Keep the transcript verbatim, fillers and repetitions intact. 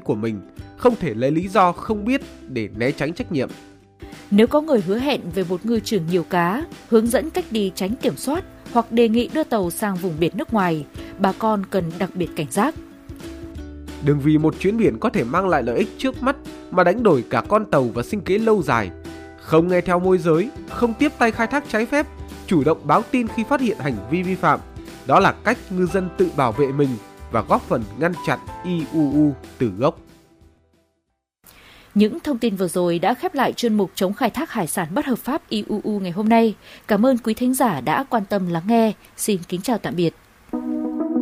của mình, không thể lấy lý do không biết để né tránh trách nhiệm. Nếu có người hứa hẹn về một ngư trường nhiều cá, hướng dẫn cách đi tránh kiểm soát hoặc đề nghị đưa tàu sang vùng biển nước ngoài, bà con cần đặc biệt cảnh giác. Đừng vì một chuyến biển có thể mang lại lợi ích trước mắt mà đánh đổi cả con tàu và sinh kế lâu dài. Không nghe theo môi giới, không tiếp tay khai thác trái phép, chủ động báo tin khi phát hiện hành vi vi phạm. Đó là cách ngư dân tự bảo vệ mình và góp phần ngăn chặn i u u từ gốc. Những thông tin vừa rồi đã khép lại chuyên mục chống khai thác hải sản bất hợp pháp i u u ngày hôm nay. Cảm ơn quý thính giả đã quan tâm lắng nghe. Xin kính chào tạm biệt.